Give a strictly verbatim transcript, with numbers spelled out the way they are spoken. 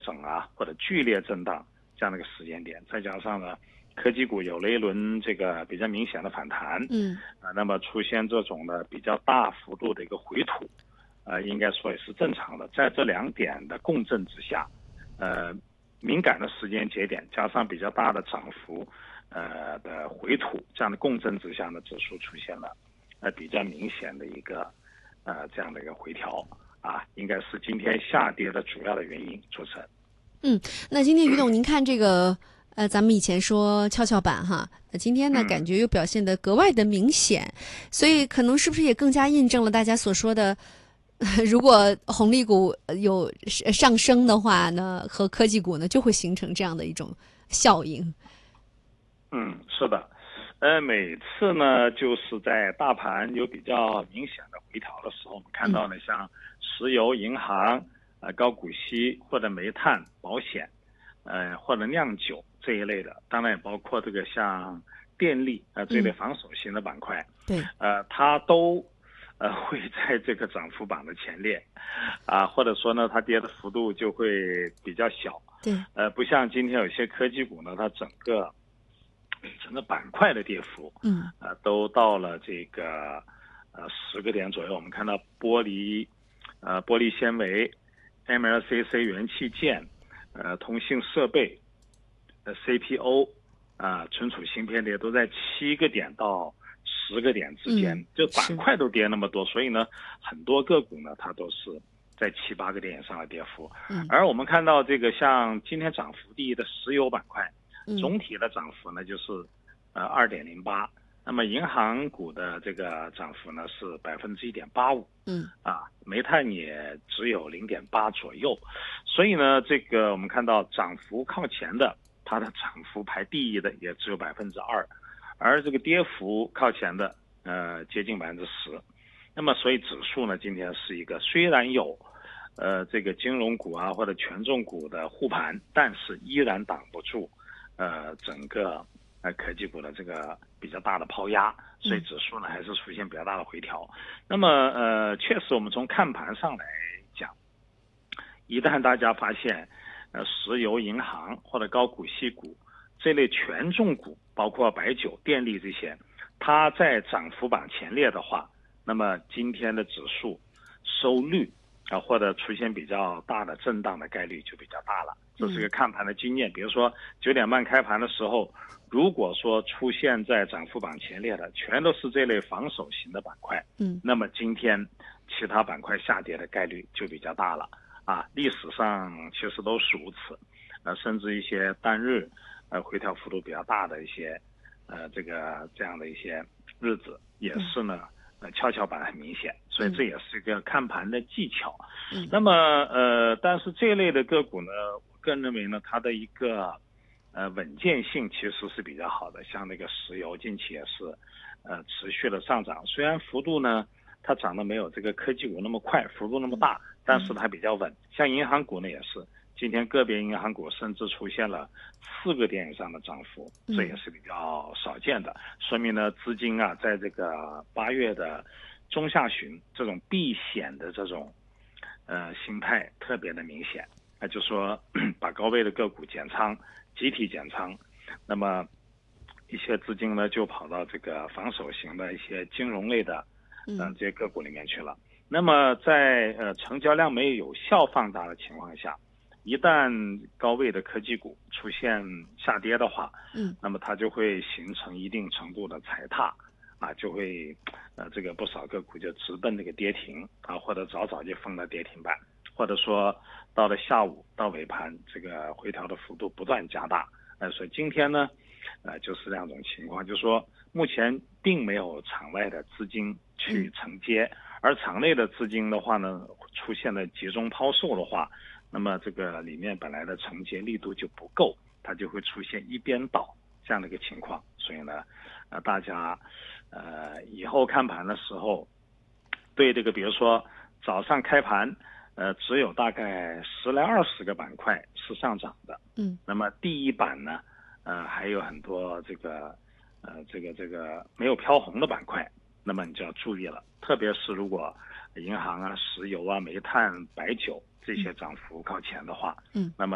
整啊或者剧烈震荡这样的一个时间点，再加上呢科技股有了一轮这个比较明显的反弹， 嗯啊，那么出现这种的比较大幅度的一个回吐，呃，应该说也是正常的。在这两点的共振之下，呃，敏感的时间节点加上比较大的涨幅，呃的回吐，这样的共振之下呢，指数出现了呃比较明显的一个呃这样的一个回调啊，应该是今天下跌的主要的原因。主持人。 嗯，那今天于董，您看这个，呃，咱们以前说跷跷板哈，那今天呢，感嗯觉又表现得格外的明显，所以可能是不是也更加印证了大家所说的，如果红利股有上升的话呢，和科技股呢就会形成这样的一种效应。 嗯，是的，呃，每次呢，就是在大盘有比较明显的回调的时候，我们看到呢，像石油、银行、呃高股息或者煤炭、保险，呃或者酿酒这一类的，当然也包括这个像电力啊、呃、这类防守型的板块， 对， 呃，它都呃会在这个涨幅榜的前列，啊，或者说呢，它跌的幅度就会比较小， 对， 呃，不像今天有些科技股呢，它整个整个板块的跌幅， 嗯呃，都到了这个呃十个点左右。我们看到玻璃，呃，玻璃纤维、M L C C 元器件，呃，通信设备，呃 C P O， 啊、呃，存储芯片跌都在七个点到十个点之间， 嗯， 就板是， 块都跌那么多，所以呢，很多个股呢，它都是在七八个点以上的跌幅。 嗯而我们看到这个像今天涨幅第一的石油板块， 嗯总体的涨幅呢就是呃二点零八，那么银行股的这个涨幅呢是百分之一点八五， 嗯啊，煤炭也只有零点八左右，所以呢，这个我们看到涨幅靠前的，它的涨幅排第一的也只有百分之二，而这个跌幅靠前的，呃，接近百分之十。那么，所以指数呢，今天是一个虽然有，呃，这个金融股啊或者权重股的护盘，但是依然挡不住，呃，整个呃科技股的这个比较大的抛压，所以指数呢还是出现比较大的回调。那么，呃，确实我们从看盘上来讲，一旦大家发现，呃，石油、银行或者高股息股这类权重股，包括白酒、电力这些，它在涨幅榜前列的话，那么今天的指数收率啊，或者出现比较大的震荡的概率就比较大了。这是个看盘的经验。比如说九点半开盘的时候，如果说出现在涨幅榜前列的全都是这类防守型的板块， 嗯， 那么今天其他板块下跌的概率就比较大了。啊，历史上其实都是如此，呃，甚至一些单日呃回调幅度比较大的一些呃这个这样的一些日子，也是呢，呃跷跷板很明显，所以这也是一个看盘的技巧。 嗯， 那么呃，但是这一类的个股呢，我个人认为呢，它的一个呃稳健性其实是比较好的，像那个石油近期也是呃持续的上涨，虽然幅度呢它涨得没有这个科技股那么快，幅度那么大，但是它比较稳。像银行股呢也是，今天个别银行股甚至出现了四个点以上的涨幅，这也是比较少见的，说明呢资金啊在这个八月的中下旬这种避险的这种呃心态特别的明显，那就说把高位的个股减仓，集体减仓，那么一些资金呢就跑到这个防守型的一些金融类的呃这些个股里面去了。那么在呃成交量没有有效放大的情况下，一旦高位的科技股出现下跌的话， 嗯， 那么它就会形成一定程度的踩踏，啊，就会呃这个不少个股就直奔这个跌停啊，或者早早就封了跌停板，或者说到了下午到尾盘，这个回调的幅度不断加大。呃，所以今天呢，呃就是两种情况，就是说目前并没有场外的资金去承接，而场内的资金的话呢，出现了集中抛售的话，那么这个里面本来的承接力度就不够，它就会出现一边倒这样的一个情况。所以呢，呃，大家呃以后看盘的时候，对这个比如说早上开盘，呃，只有大概十来二十个板块是上涨的， 嗯， 那么第一板呢，呃，还有很多这个呃这个这个没有飘红的板块，那么你就要注意了，特别是如果银行啊、石油啊、煤炭、白酒这些涨幅靠前的话， 嗯， 那么